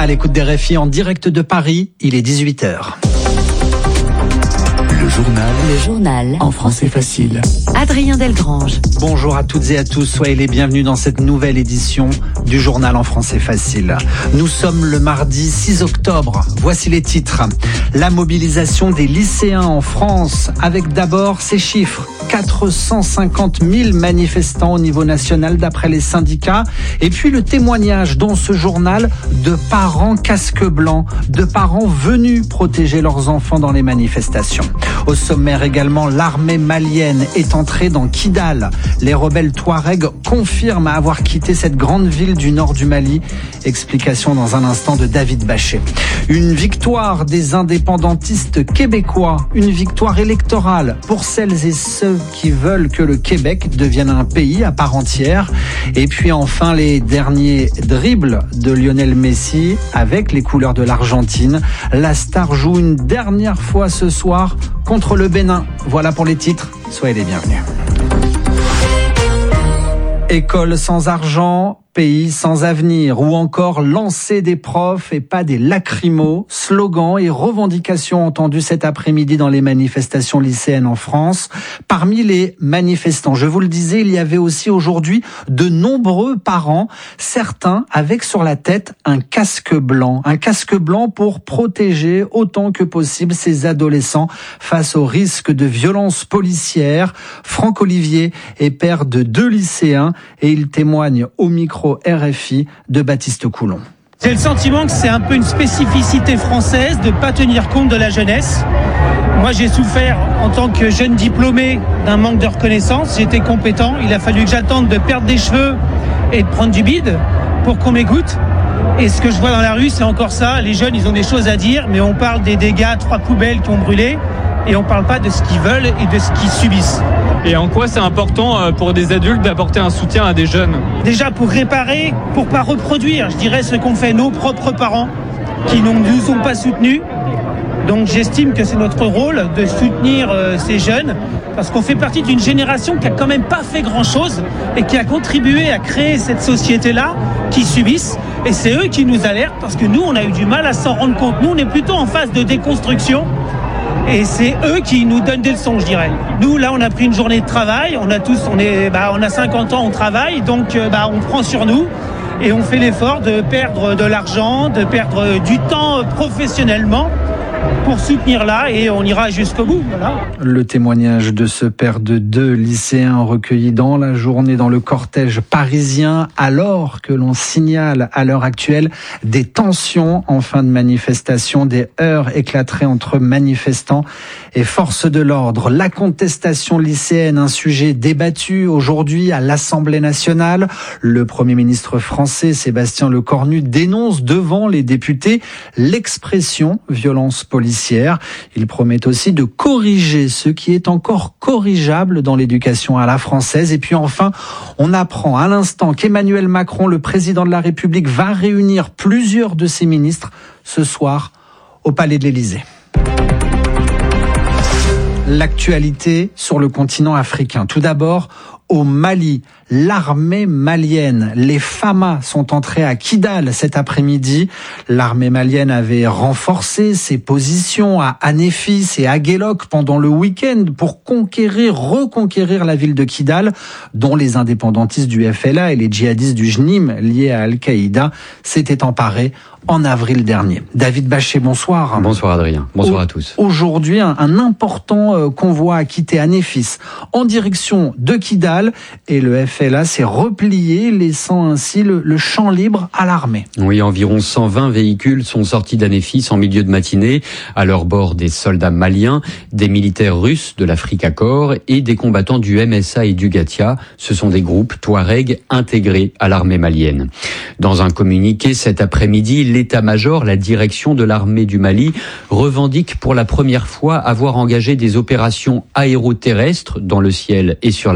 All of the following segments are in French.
À l'écoute des RFI en direct de Paris, il est 18h. Le journal en français facile. Adrien Delgrange. Bonjour à toutes et à tous, soyez les bienvenus dans cette nouvelle édition du journal en français facile. Nous sommes le mardi 6 octobre. Voici les titres. La mobilisation des lycéens en France, avec d'abord ces chiffres. 450 000 manifestants au niveau national d'après les syndicats. Et puis le témoignage dans ce journal de parents casque blanc, de parents venus protéger leurs enfants dans les manifestations. Au sommaire également, l'armée malienne est entrée dans Kidal. Les rebelles Touaregs confirment avoir quitté cette grande ville du nord du Mali. Explication dans un instant de David Bachet. Une victoire des indépendantistes québécois, une victoire électorale pour celles et ceux qui veulent que le Québec devienne un pays à part entière. Et puis enfin les derniers dribbles de Lionel Messi avec les couleurs de l'Argentine. La star joue une dernière fois ce soir contre le Bénin. Voilà pour les titres, soyez les bienvenus. École sans argent, pays sans avenir, ou encore lancer des profs et pas des lacrymos, slogans et revendications entendues cet après-midi dans les manifestations lycéennes en France. Parmi les manifestants, je vous le disais, il y avait aussi aujourd'hui de nombreux parents, certains avec sur la tête un casque blanc pour protéger autant que possible ces adolescents face au risque de violences policières. Franck Olivier est père de 2 lycéens et il témoigne au micro RFI de Baptiste Coulon. J'ai le sentiment que c'est un peu une spécificité française de ne pas tenir compte de la jeunesse. Moi, j'ai souffert en tant que jeune diplômé d'un manque de reconnaissance. J'étais compétent. Il a fallu que j'attende de perdre des cheveux et de prendre du bide pour qu'on m'écoute. Et ce que je vois dans la rue, c'est encore ça. Les jeunes, ils ont des choses à dire, mais on parle des dégâts, 3 poubelles qui ont brûlé. Et on ne parle pas de ce qu'ils veulent et de ce qu'ils subissent. Et en quoi c'est important pour des adultes d'apporter un soutien à des jeunes ? Déjà pour réparer, pour pas reproduire, je dirais ce qu'ont fait nos propres parents qui ne nous ont pas soutenus. Donc j'estime que c'est notre rôle de soutenir ces jeunes parce qu'on fait partie d'une génération qui a quand même pas fait grand-chose et qui a contribué à créer cette société-là qui subissent. Et c'est eux qui nous alertent parce que nous, on a eu du mal à s'en rendre compte. Nous, on est plutôt en phase de déconstruction. Et c'est eux qui nous donnent des leçons, je dirais. Nous, là, on a pris une journée de travail. On a 50 ans, on travaille. Donc, on prend sur nous et on fait l'effort de perdre de l'argent, de perdre du temps professionnellement pour soutenir là et on ira jusqu'au bout. Voilà. Le témoignage de ce père de 2 lycéens recueilli dans la journée dans le cortège parisien alors que l'on signale à l'heure actuelle des tensions en fin de manifestation, des heurts éclateraient entre manifestants et forces de l'ordre. La contestation lycéenne, un sujet débattu aujourd'hui à l'Assemblée nationale. Le Premier ministre français Sébastien Lecornu dénonce devant les députés l'expression violence policière. Il promet aussi de corriger ce qui est encore corrigeable dans l'éducation à la française. Et puis enfin, on apprend à l'instant qu'Emmanuel Macron, le président de la République, va réunir plusieurs de ses ministres ce soir au Palais de l'Élysée. L'actualité sur le continent africain. Tout d'abord, au Mali, l'armée malienne, les FAMA sont entrés à Kidal cet après-midi. L'armée malienne avait renforcé ses positions à Anéfis et à Guélok pendant le week-end pour reconquérir la ville de Kidal, dont les indépendantistes du FLA et les djihadistes du JNIM liés à Al-Qaïda s'étaient emparés en avril dernier. David Bachet, bonsoir. Bonsoir Adrien, bonsoir à tous. Aujourd'hui, un important convoi a quitté Anéfis en direction de Kidal et le FLA s'est replié, laissant ainsi le champ libre à l'armée. Oui, environ 120 véhicules sont sortis d'Anéfis en milieu de matinée, à leur bord des soldats maliens, des militaires russes de l'Africa Corps et des combattants du MSA et du Gatia. Ce sont des groupes Touaregs intégrés à l'armée malienne. Dans un communiqué cet après-midi, l'état-major, la direction de l'armée du Mali, revendique pour la première fois avoir engagé des opérations aéroterrestres dans le ciel et sur la terre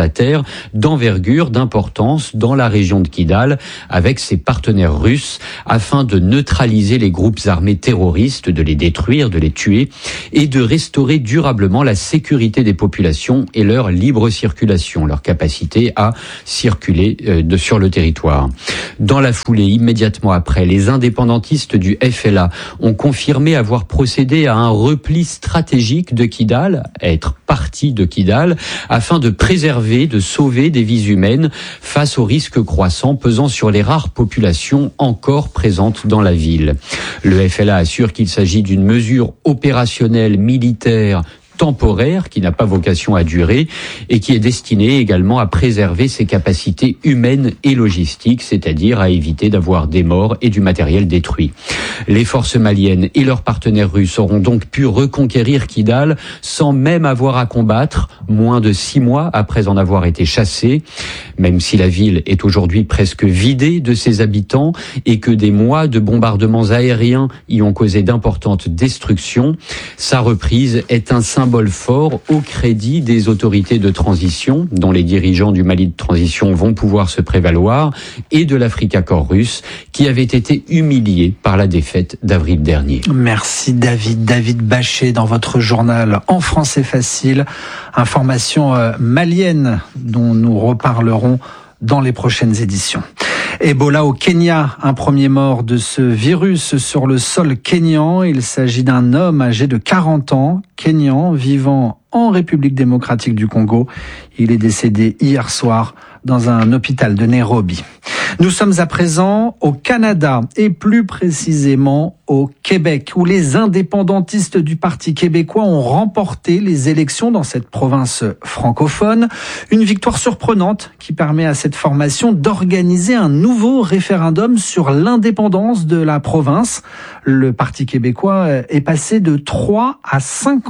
d'envergure, d'importance dans la région de Kidal avec ses partenaires russes afin de neutraliser les groupes armés terroristes, de les détruire, de les tuer et de restaurer durablement la sécurité des populations et leur libre circulation, leur capacité à circuler sur le territoire. Dans la foulée, immédiatement après, les indépendantistes du FLA ont confirmé avoir procédé à un repli stratégique de Kidal, être parti de Kidal, afin de préserver, de sauver des vies humaines face aux risques croissants pesant sur les rares populations encore présentes dans la ville. Le FLA assure qu'il s'agit d'une mesure opérationnelle militaire temporaire qui n'a pas vocation à durer et qui est destiné également à préserver ses capacités humaines et logistiques, c'est-à-dire à éviter d'avoir des morts et du matériel détruit. Les forces maliennes et leurs partenaires russes auront donc pu reconquérir Kidal sans même avoir à combattre, moins de 6 mois après en avoir été chassés. Même si la ville est aujourd'hui presque vidée de ses habitants et que des mois de bombardements aériens y ont causé d'importantes destructions, sa reprise est un symbole fort au crédit des autorités de transition, dont les dirigeants du Mali de transition vont pouvoir se prévaloir, et de l'Africacor russe, qui avait été humilié par la défaite d'avril dernier. Merci David. David Bachet dans votre journal En français facile. Information malienne dont nous reparlerons dans les prochaines éditions. Ebola au Kenya, un premier mort de ce virus sur le sol kényan. Il s'agit d'un homme âgé de 40 ans, kényan, vivant en République démocratique du Congo. Il est décédé hier soir dans un hôpital de Nairobi. Nous sommes à présent au Canada et plus précisément au Québec, où les indépendantistes du Parti québécois ont remporté les élections dans cette province francophone. Une victoire surprenante qui permet à cette formation d'organiser un nouveau référendum sur l'indépendance de la province. Le Parti québécois est passé de 3 à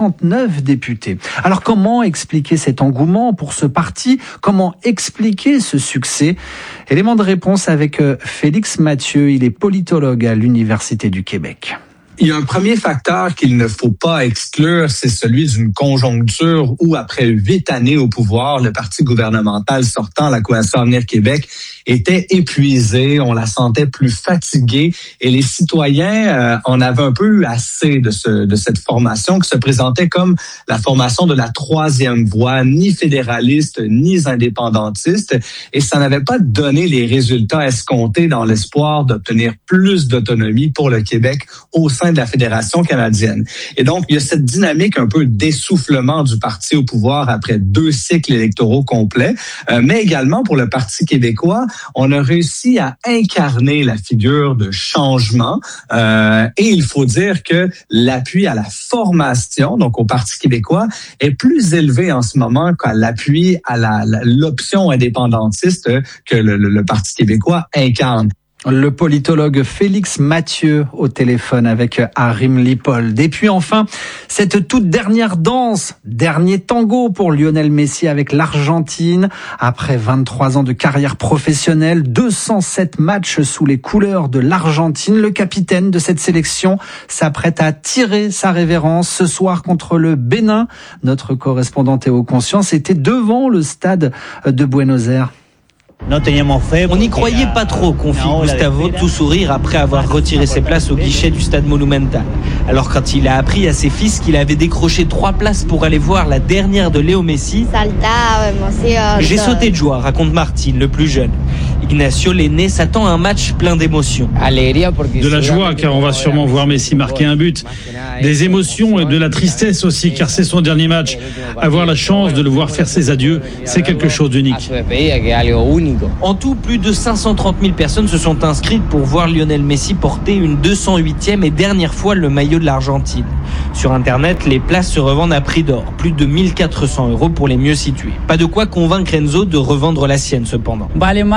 59 députés. Alors comment expliquer cet engouement pour ce parti ? Comment expliquer ce succès ? Élément de réponse avec Félix Mathieu, il est politologue à l'Université du Québec. Il y a un premier facteur qu'il ne faut pas exclure, c'est celui d'une conjoncture où, après 8 années au pouvoir, le parti gouvernemental sortant, la Coalition Avenir Québec, était épuisé, on la sentait plus fatiguée et les citoyens en avaient un peu assez de cette formation qui se présentait comme la formation de la troisième voie, ni fédéraliste, ni indépendantiste, et ça n'avait pas donné les résultats escomptés dans l'espoir d'obtenir plus d'autonomie pour le Québec au sein de la Fédération canadienne. Et donc, il y a cette dynamique un peu d'essoufflement du parti au pouvoir après 2 cycles électoraux complets, mais également pour le Parti québécois, on a réussi à incarner la figure de changement et il faut dire que l'appui à la formation, donc au Parti québécois, est plus élevé en ce moment qu'à l'appui à l'option indépendantiste que le Parti québécois incarne. Le politologue Félix Mathieu au téléphone avec Arim Lipold. Et puis enfin, cette toute dernière danse, dernier tango pour Lionel Messi avec l'Argentine. Après 23 ans de carrière professionnelle, 207 matchs sous les couleurs de l'Argentine, le capitaine de cette sélection s'apprête à tirer sa révérence ce soir contre le Bénin. Notre correspondant Théo Conscience était devant le stade de Buenos Aires. On n'y croyait pas trop, confie Gustavo, tout sourire après avoir retiré ses places au guichet du stade Monumental. Alors quand il a appris à ses fils qu'il avait décroché 3 places pour aller voir la dernière de Léo Messi, j'ai sauté de joie, raconte Martine, le plus jeune. Ignacio, l'aîné, s'attend à un match plein d'émotions. De la joie, car on va sûrement voir Messi marquer un but. Des émotions et de la tristesse aussi, car c'est son dernier match. Avoir la chance de le voir faire ses adieux, c'est quelque chose d'unique. En tout, plus de 530 000 personnes se sont inscrites pour voir Lionel Messi porter une 208e et dernière fois le maillot de l'Argentine. Sur Internet, les places se revendent à prix d'or, plus de 1 400 € pour les mieux situés. Pas de quoi convaincre Enzo de revendre la sienne cependant.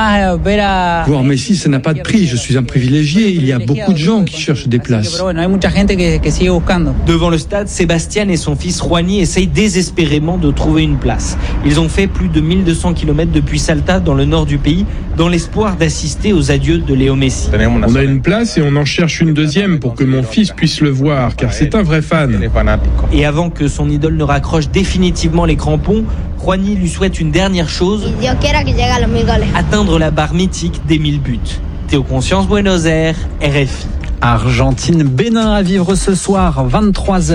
Voir Messi, ça n'a pas de prix. Je suis un privilégié. Il y a beaucoup de gens qui cherchent des places. Devant le stade, Sébastien et son fils Juani essayent désespérément de trouver une place. Ils ont fait plus de 1200 km depuis Salta, dans le nord du pays, dans l'espoir d'assister aux adieux de Léo Messi. On a une place et on en cherche une deuxième pour que mon fils puisse le voir, car c'est un vrai fan. Et avant que son idole ne raccroche définitivement les crampons, Juani lui souhaite une dernière chose, atteindre la barre mythique des 1000 buts. Théo Conscience, Buenos Aires, RFI. Argentine-Bénin à vivre ce soir, 23h.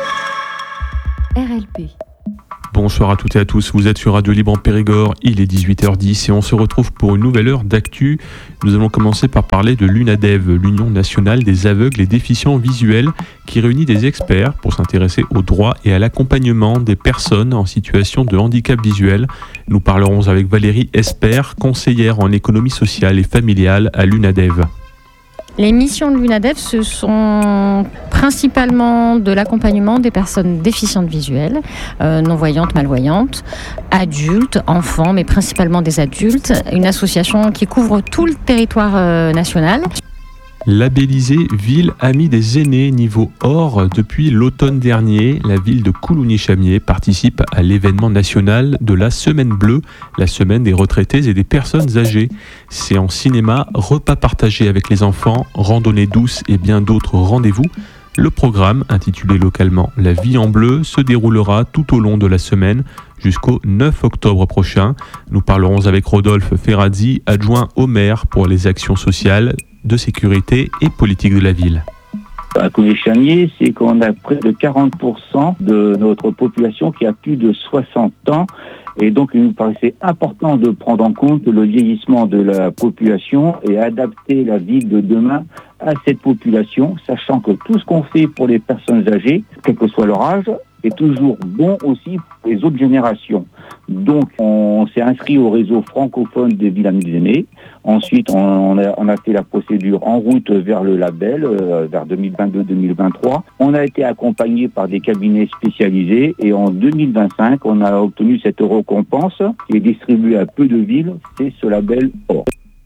RLP. Bonsoir à toutes et à tous, vous êtes sur Radio Libre en Périgord, il est 18h10 et on se retrouve pour une nouvelle heure d'actu. Nous allons commencer par parler de l'UNADEV, l'Union nationale des aveugles et déficients visuels, qui réunit des experts pour s'intéresser aux droits et à l'accompagnement des personnes en situation de handicap visuel. Nous parlerons avec Valérie Espert, conseillère en économie sociale et familiale à l'UNADEV. Les missions de l'UNADEV, ce sont principalement de l'accompagnement des personnes déficientes visuelles, non-voyantes, malvoyantes, adultes, enfants, mais principalement des adultes. Une association qui couvre tout le territoire national. Labellisée Ville Amie des Aînés niveau or depuis l'automne dernier, la ville de Coulommiers-Chamiers participe à l'événement national de la Semaine Bleue, la semaine des retraités et des personnes âgées. Séances cinéma, repas partagés avec les enfants, randonnées douces et bien d'autres rendez-vous. Le programme, intitulé localement La Vie en Bleu, se déroulera tout au long de la semaine jusqu'au 9 octobre prochain. Nous parlerons avec Rodolphe Ferrazzi, adjoint au maire pour les actions sociales, de sécurité et politique de la ville. À Coulommiers-Chamiers, c'est qu'on a près de 40% de notre population qui a plus de 60 ans. Et donc, il nous paraissait important de prendre en compte le vieillissement de la population et adapter la ville de demain à cette population, sachant que tout ce qu'on fait pour les personnes âgées, quel que soit leur âge, est toujours bon aussi pour les autres générations. Donc, on s'est inscrit au réseau francophone des villes amies des aînés. Ensuite, on a fait la procédure en route vers le label, vers 2022-2023. On a été accompagné par des cabinets spécialisés et en 2025, on a obtenu cette récompense qui est distribuée à peu de villes, c'est ce label or.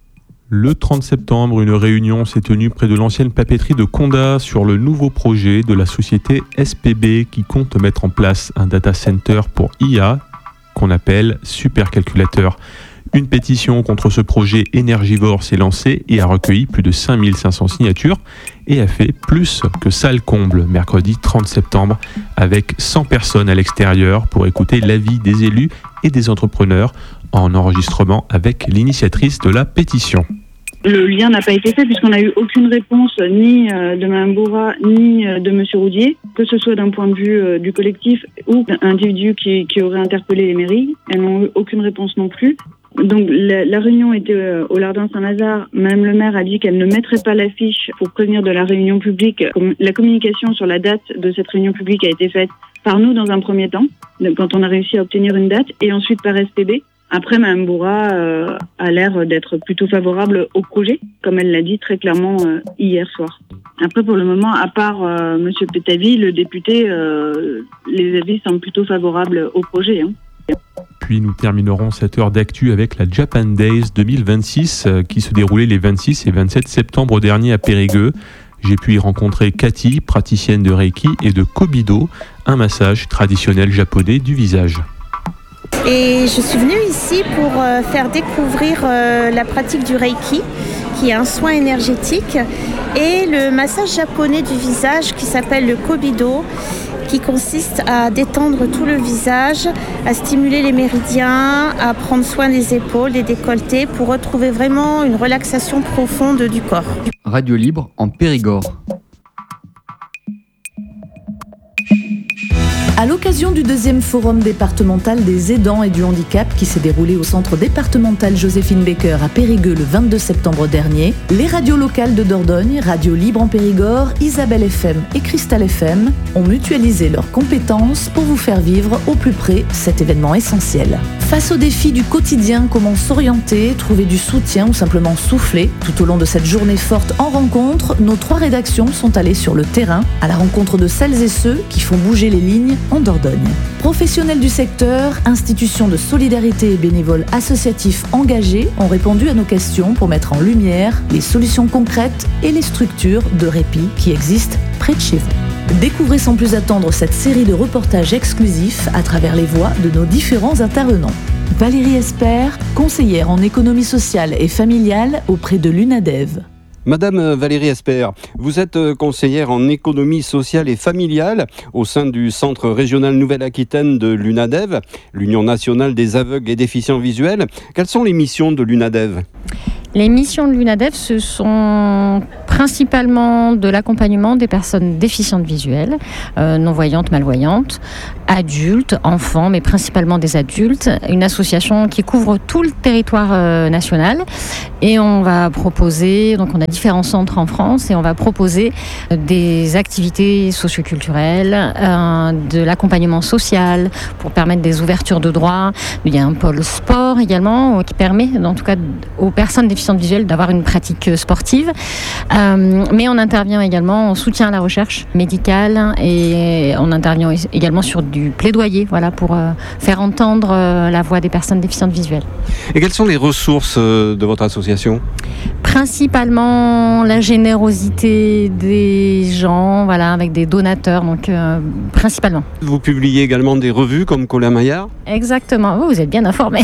Le 30 septembre, une réunion s'est tenue près de l'ancienne papeterie de Condat sur le nouveau projet de la société SPB qui compte mettre en place un data center pour IA qu'on appelle supercalculateur. Une pétition contre ce projet énergivore s'est lancée et a recueilli plus de 5500 signatures et a fait plus que salle comble mercredi 30 septembre avec 100 personnes à l'extérieur pour écouter l'avis des élus et des entrepreneurs en enregistrement avec l'initiatrice de la pétition. Le lien n'a pas été fait puisqu'on n'a eu aucune réponse ni de Mme Bourra ni de M. Roudier, que ce soit d'un point de vue du collectif ou d'individus qui auraient interpellé les mairies. Elles n'ont eu aucune réponse non plus. Donc la réunion était au Lardin Saint-Lazare. Mme le maire a dit qu'elle ne mettrait pas l'affiche pour prévenir de la réunion publique. La communication sur la date de cette réunion publique a été faite par nous dans un premier temps, quand on a réussi à obtenir une date, et ensuite par SPB. Après, Mme Bourra a l'air d'être plutôt favorable au projet, comme elle l'a dit très clairement hier soir. Après, pour le moment, à part M. Pétavy, le député, les avis semblent plutôt favorables au projet. Puis nous terminerons cette heure d'actu avec la Japan Days 2026 qui se déroulait les 26 et 27 septembre dernier à Périgueux. J'ai pu y rencontrer Cathy, praticienne de Reiki, et de Kobido, un massage traditionnel japonais du visage. Et je suis venue ici pour faire découvrir la pratique du Reiki, qui est un soin énergétique, et le massage japonais du visage qui s'appelle le Kobido, qui consiste à détendre tout le visage, à stimuler les méridiens, à prendre soin des épaules, des décolletés, pour retrouver vraiment une relaxation profonde du corps. Radio Libre en Périgord. À l'occasion du 2e forum départemental des aidants et du handicap qui s'est déroulé au centre départemental Joséphine Baker à Périgueux le 22 septembre dernier, les radios locales de Dordogne, Radio Libre en Périgord, Isabelle FM et Cristal FM ont mutualisé leurs compétences pour vous faire vivre au plus près cet événement essentiel. Face aux défis du quotidien, comment s'orienter, trouver du soutien ou simplement souffler, tout au long de cette journée forte en rencontre, nos 3 rédactions sont allées sur le terrain à la rencontre de celles et ceux qui font bouger les lignes en Dordogne. Professionnels du secteur, institutions de solidarité et bénévoles associatifs engagés ont répondu à nos questions pour mettre en lumière les solutions concrètes et les structures de répit qui existent près de chez vous. Découvrez sans plus attendre cette série de reportages exclusifs à travers les voix de nos différents intervenants. Valérie Espert, conseillère en économie sociale et familiale auprès de l'UNADEV. Madame Valérie Espert, vous êtes conseillère en économie sociale et familiale au sein du Centre régional Nouvelle-Aquitaine de l'UNADEV, l'Union nationale des aveugles et déficients visuels. Quelles sont les missions de l'UNADEV ? Les missions de l'UNADEV, ce sont principalement de l'accompagnement des personnes déficientes visuelles, non-voyantes, malvoyantes, adultes, enfants, mais principalement des adultes. Une association qui couvre tout le territoire national. Et on va proposer, donc on a différents centres en France, et on va proposer des activités socioculturelles, de l'accompagnement social pour permettre des ouvertures de droits. Il y a un pôle sport également qui permet, en tout cas aux personnes déficientes visuelles, d'avoir une pratique sportive. Mais on intervient également en soutien à la recherche médicale et on intervient également sur du plaidoyer, voilà, pour faire entendre la voix des personnes déficientes visuelles. Et quelles sont les ressources de votre association ? Principalement la générosité des gens, voilà, avec des donateurs, donc principalement. Vous publiez également des revues comme Colin Maillard ? Exactement, vous êtes bien informé.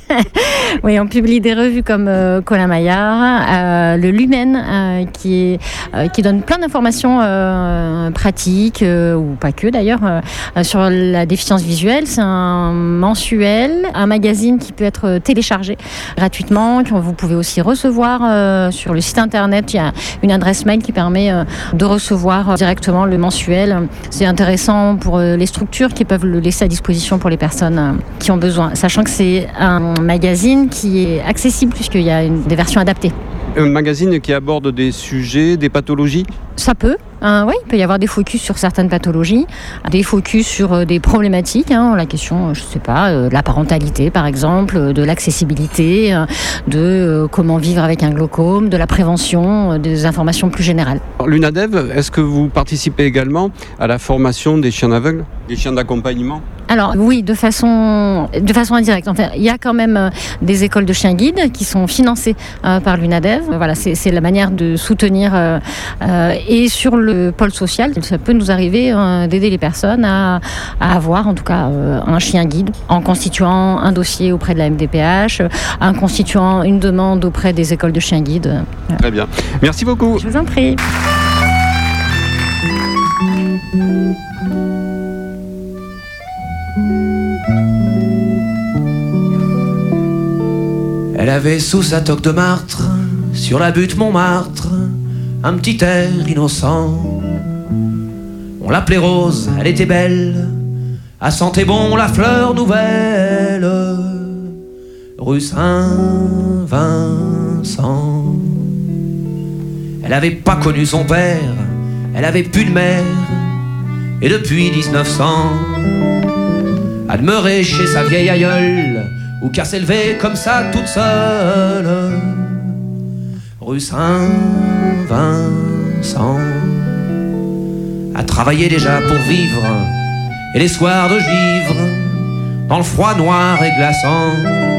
Oui, on publie des revues comme Colin Maillard, le Lumen, qui donne plein d'informations pratiques, ou pas que d'ailleurs, sur la déficience visuelle. C'est un mensuel, un magazine qui peut être téléchargé gratuitement, que vous pouvez aussi recevoir sur le site internet. Il y a une adresse mail qui permet de recevoir directement le mensuel. C'est intéressant pour les structures qui peuvent le laisser à disposition pour les personnes qui ont besoin, sachant que c'est un magazine qui est accessible puisqu'il y a des versions adaptées. Un magazine qui aborde des sujets, des pathologies ? Ça peut. Oui, il peut y avoir des focus sur certaines pathologies, des focus sur des problématiques, la question, je ne sais pas, de la parentalité par exemple, de l'accessibilité, de comment vivre avec un glaucome, de la prévention, des informations plus générales. L'UNADEV, est-ce que vous participez également à la formation des chiens aveugles, des chiens d'accompagnement ? Alors oui, de façon indirecte. Enfin, il y a quand même des écoles de chiens guides qui sont financées par l'UNADEV. Voilà, c'est la manière de soutenir. Et sur le pôle social, ça peut nous arriver d'aider les personnes à avoir en tout cas un chien guide en constituant un dossier auprès de la MDPH, en constituant une demande auprès des écoles de chiens guides. Très bien. Merci beaucoup. Je vous en prie. Elle avait sous sa toque de martre, sur la butte Montmartre, un petit air innocent. On l'appelait Rose, elle était belle, à sentait bon la fleur nouvelle, rue Saint-Vincent. Elle avait pas connu son père, elle avait plus de mère, et depuis 1900, à demeurer chez sa vieille aïeule, ou qu'à s'élever comme ça toute seule, rue Saint-Vincent. À travailler déjà pour vivre, et les soirs de givre, dans le froid noir et glaçant,